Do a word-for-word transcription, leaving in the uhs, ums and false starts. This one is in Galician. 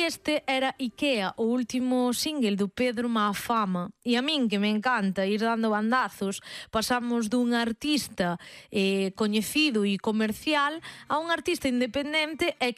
E este era Ikea, o último single do Pedro Maafama. E a min, que me encanta ir dando bandazos, pasamos dun artista eh, coñecido e comercial a un artista independente e